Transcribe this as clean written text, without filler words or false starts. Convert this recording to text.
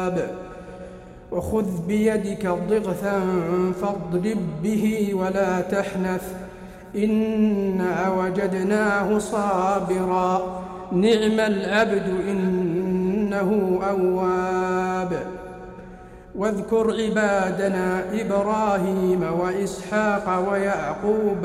الألباب وخذ بيدك ضغثا فاضرب به ولا تحنث إنا وجدناه صابرا نعم العبد إنه أواب واذكر عبادنا إبراهيم وإسحاق ويعقوب